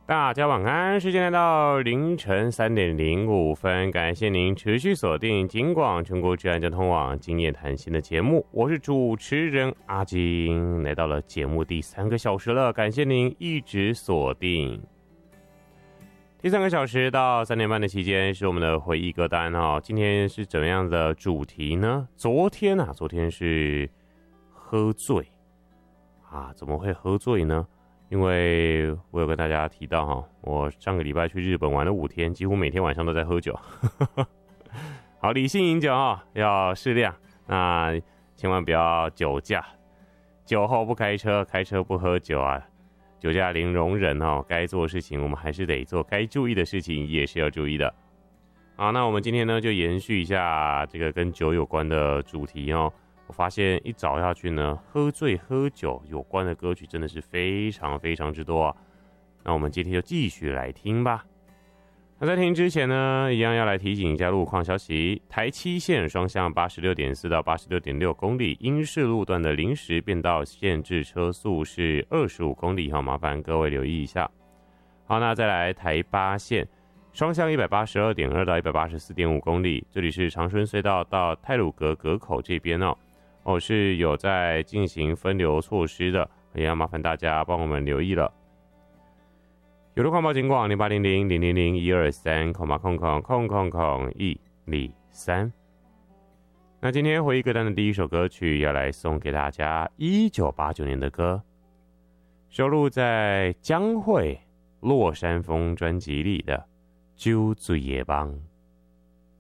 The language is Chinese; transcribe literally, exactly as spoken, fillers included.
大家晚安，时间来到凌晨三点零五分，感谢您持续锁定警广全国治安交通网今夜谈心的节目，我是主持人阿金，来到了节目第三个小时了，感谢您一直锁定。第三个小时到三点半的期间是我们的回忆歌单哦，今天是怎么样的主题呢？昨天啊，昨天是喝醉啊，怎么会喝醉呢？因为我有跟大家提到哈，我上个礼拜去日本玩了五天，几乎每天晚上都在喝酒。好，理性饮酒哈，要适量，那千万不要酒驾，酒后不开车，开车不喝酒啊，酒驾零容忍哦。该做的事情我们还是得做，该注意的事情也是要注意的。好，那我们今天呢就延续一下这个跟酒有关的主题哦。我发现一找下去呢，喝醉喝酒有关的歌曲真的是非常非常之多啊。那我们今天就继续来听吧。那在听之前呢，一样要来提醒一下路况消息。台七线双向 八十六点四 到 八十六点六 公里，英式路段的临时变道限制车速是二十五公里，好，麻烦各位留意一下。好，那再来台八线双向 一百八十二点二 到 一百八十四点五 公里，这里是长春隧道到太鲁阁阁口这边哦。哦，是有在进行分流措施的，也要麻烦大家帮我们留意了。有路况报警广零八零零零零零一二三空八空空空空空一零三。那今天回忆歌单的第一首歌曲要来送给大家，一九八九年的歌，收录在江蕙《落山风》专辑里的《酒醉的梦》。